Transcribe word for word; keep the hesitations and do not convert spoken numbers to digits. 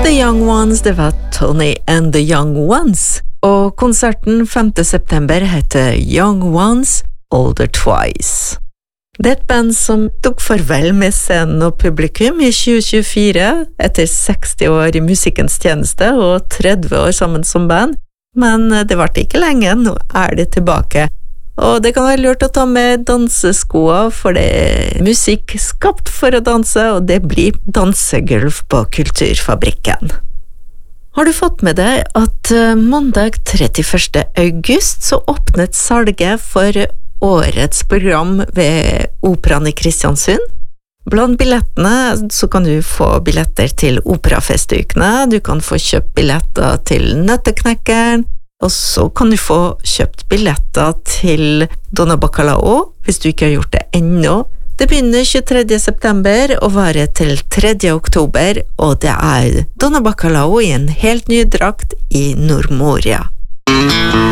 The Young Ones, det var Tony and the Young Ones. Og konserten femte september heter Young Ones, Older Twice. Det er et band som tok farvel med scenen og publikum i tjue tjuefire, etter seksti år i musikkens tjeneste og tretti år sammen som band. Men det var ikke lenge, nå er det tilbake. Og det kan være lurt å ta med danseskoa, for det er musikk skapt for å danse, og det blir dansegulv på Kulturfabrikken. Har du fått med deg at mandag trettiførste august så åpnet salget for årets program ved Operaen i Kristiansund? Blant billettene så kan du få billetter til operafestukene, du kan få kjøpt billetter til Nøtteknekkeren, og så kan du få kjøpt billetter til Donna Bacalao, hvis du ikke har gjort det ennå. Det begynner tjuetredje september og varer til tredje oktober, og det er Donna Bacalao i en helt ny drakt i Nordmoria.